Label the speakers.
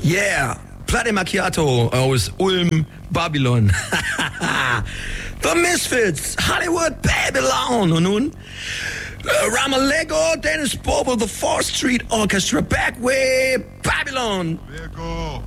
Speaker 1: Yeah, Platte Macchiato aus Ulm, Babylon. The Misfits, Hollywood Babylon. Und nun Ramalego, Dennis Bobo, The 4th Street Orchestra, Backway, Babylon.
Speaker 2: Lego.